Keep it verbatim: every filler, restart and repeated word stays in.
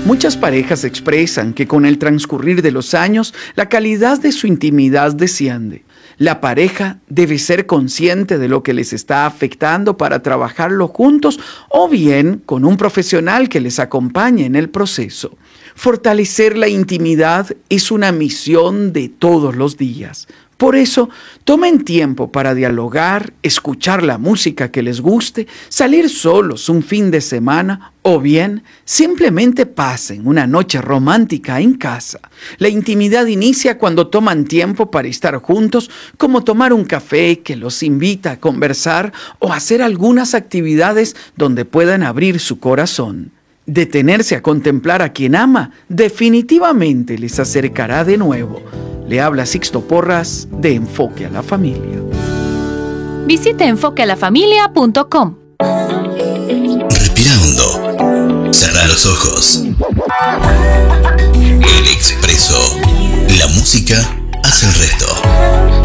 Muchas parejas expresan que con el transcurrir de los años, la calidad de su intimidad desciende. La pareja debe ser consciente de lo que les está afectando para trabajarlo juntos o bien con un profesional que les acompañe en el proceso. Fortalecer la intimidad es una misión de todos los días. Por eso, tomen tiempo para dialogar, escuchar la música que les guste, salir solos un fin de semana o bien simplemente pasen una noche romántica en casa. La intimidad inicia cuando toman tiempo para estar juntos, como tomar un café que los invita a conversar o hacer algunas actividades donde puedan abrir su corazón. Detenerse a contemplar a quien ama definitivamente les acercará de nuevo. Le habla Sixto Porras de Enfoque a la Familia. Visite enfoque a la familia punto com. Respira hondo. Cerra los ojos. El Expreso. La música hace el resto.